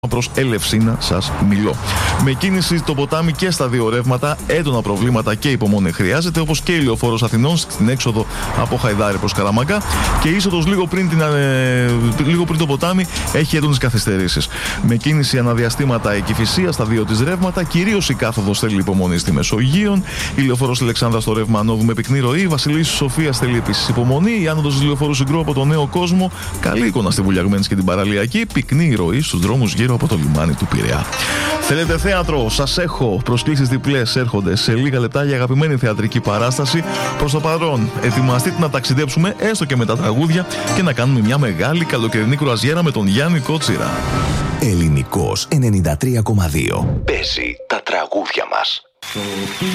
προς Ελευσίνα σας μιλώ. Με κίνηση στο ποτάμι και στα δύο ρεύματα, έντονα προβλήματα και υπομονή χρειάζεται, όπως και η Λεωφόρος Αθηνών στην έξοδο από Χαϊδάρη προς Καραμανκά, και η είσοδος λίγο πριν το ποτάμι έχει έντονες καθυστερήσεις. Με κίνηση αναδιαστήματα η Κηφισία στα δύο της ρεύματα, κυρίως η κάθοδος θέλει υπομονή στη Μεσογείων. Η Λεωφόρος Αλεξάνδρα στο ρεύμα ανόδου με πυκνή ροή. Η Βασιλίσσης Σοφίας θέλει επίσης υπομονή. Η άνοδος της Λεωφόρου Συγκρού από το Νέο Κόσμο, καλή εικόνα στη Βουλιαγμένης και την Παραλιακή. Πυκνή ροή στους δρόμους γύρω από το λιμάνι του Πειραιά. Θέλετε θέατρο? Σας έχω. Προσκλήσεις διπλές έρχονται σε λίγα λεπτά για αγαπημένη θεατρική παράσταση. Προς το παρόν, ετοιμαστείτε να ταξιδέψουμε έστω και με τα τραγούδια και να κάνουμε μια μεγάλη καλοκαιρινή κρουαζιέρα με τον Γιάννη Κότσιρα. Ελληνικός 93,2. Παίζει τα τραγούδια μας.